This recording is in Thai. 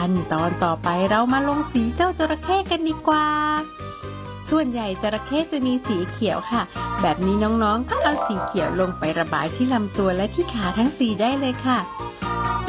กันตอนต่อไปเรามาลงสีเจ้าจระเข้กันดีกว่าส่วนใหญ่จระเข้จะมีสีเขียวค่ะแบบนี้น้องๆก็เอาสีเขียวลงไประบายที่ลำตัวและที่ขาทั้ง4ได้เลยค่ะ